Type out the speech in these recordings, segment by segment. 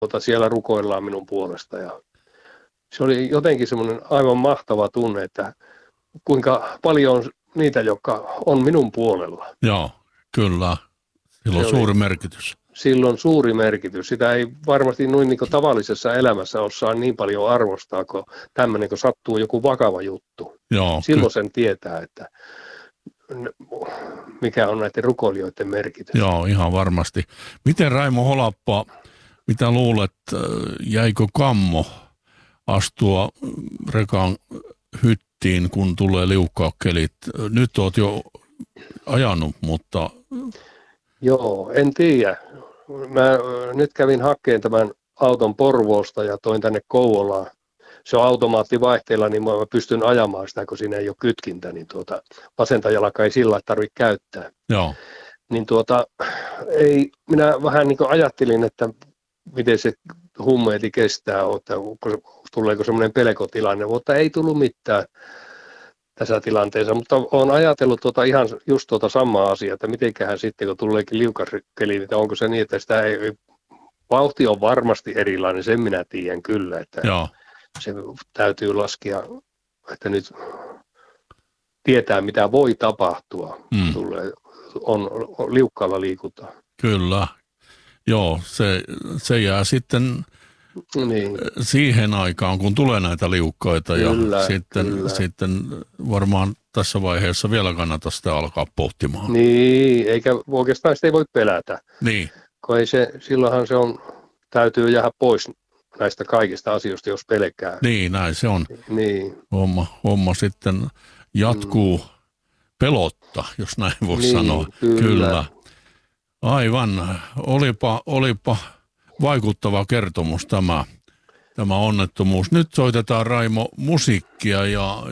siellä rukoillaan minun puolesta. Ja se oli jotenkin semmoinen aivan mahtava tunne, että kuinka paljon on niitä, jotka on minun puolella. Joo, kyllä. Sillä on suuri merkitys. Sillä on suuri merkitys. Sitä ei varmasti noin niin kuin tavallisessa elämässä osaa niin paljon arvostaa, kun tämmöinen, kun sattuu joku vakava juttu. Joo, silloin sen tietää, että mikä on näiden rukoilijoiden merkitys. Joo, ihan varmasti. Miten Raimo Holappa, mitä luulet, jäikö kammo astua rekan hyttiin, kun tulee liukkaat kelit? Nyt olet jo ajanut, mutta... Joo, en tiedä. Mä nyt kävin hakkeen tämän auton Porvoosta ja toin tänne Kouvolaan. Se on automaattivaihteella, niin mä pystyn ajamaan sitä, kun siinä ei ole kytkintä, niin vasenta jalkaa ei sillä tarvitse käyttää. Joo. Niin minä vähän niin kuin ajattelin, että miten se hummeeti kestää, että tuleeko semmoinen pelkotilanne, mutta ei tullut mitään tässä tilanteessa, mutta olen ajatellut ihan just samaa asiaa, että mitenköhän sitten, kun tuleekin liukaskeli, niin onko se niin, että sitä ei, vauhti on varmasti erilainen, sen minä tiedän kyllä, että Joo. Se täytyy laskea, että nyt tietää, mitä voi tapahtua, on liukkaalla liikutaan. Kyllä, joo, se jää sitten siihen aikaan, kun tulee näitä liukkaita kyllä, ja sitten varmaan tässä vaiheessa vielä kannata sitä alkaa pohtimaan. Niin, eikä oikeastaan sitä ei voi pelätä. Niin. Kun silloinhan täytyy jäädä pois näistä kaikista asioista, jos pelkää. Niin, näin se on. Niin. Homma sitten jatkuu pelotta, jos näin voi sanoa. Kyllä. Aivan. Olipa vaikuttava kertomus tämä onnettomuus. Nyt soitetaan, Raimo, musiikkia ja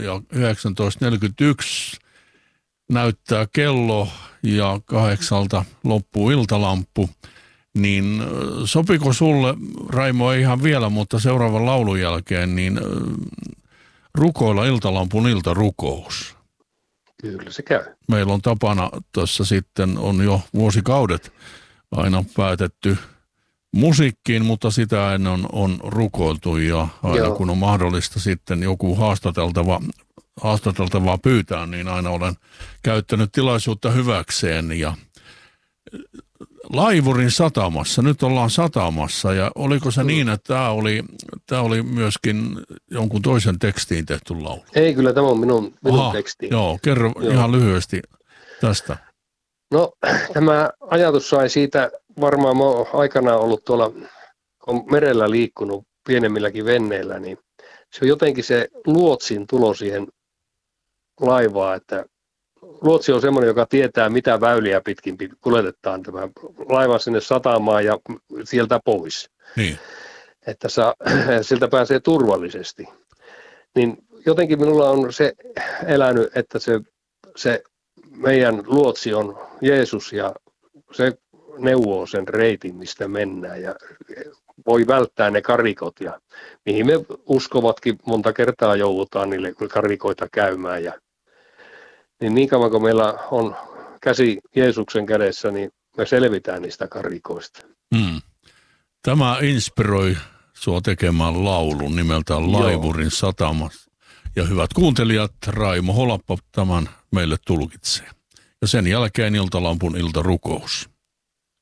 19.41 näyttää kello ja 8 loppuu iltalamppu. Niin sopiko sulle, Raimo, ei ihan vielä, mutta seuraavan laulun jälkeen, niin rukoilla iltalampun iltarukous? Kyllä se käy. Meillä on tapana, tuossa sitten on jo vuosikaudet aina päätetty musiikkiin, mutta sitä ennen on rukoiltu ja aina kun on mahdollista sitten joku haastateltavaa pyytää, niin aina olen käyttänyt tilaisuutta hyväkseen ja Laivurin satamassa, nyt ollaan satamassa ja oliko se niin, että tämä oli myöskin jonkun toisen tekstiin tehty laulu? Ei, kyllä tämä on minun tekstiin. Joo, kerro ihan lyhyesti tästä. No, tämä ajatus sai siitä, varmaan mä oon aikanaan ollut tuolla, kun merellä liikkunut pienemmilläkin venneillä, niin se on jotenkin se luotsin tulo siihen laivaan, että luotsi on semmoinen, joka tietää, mitä väyliä pitkin kuljetetaan tämä laiva sinne satamaan ja sieltä pois. Niin. Että siltä pääsee turvallisesti. Niin jotenkin minulla on se elänyt, että se meidän luotsi on Jeesus ja se neuvoo sen reitin, mistä mennään ja voi välttää ne karikot ja mihin me uskovatkin monta kertaa joudutaan niille karikoita käymään ja niin kauan kun meillä on käsi Jeesuksen kädessä, niin me selvitään niistä karikoista. Tämä inspiroi sua tekemään laulun nimeltään Laivurin satama. Ja hyvät kuuntelijat, Raimo Holappa tämän meille tulkitsee. Ja sen jälkeen iltalampun iltarukous.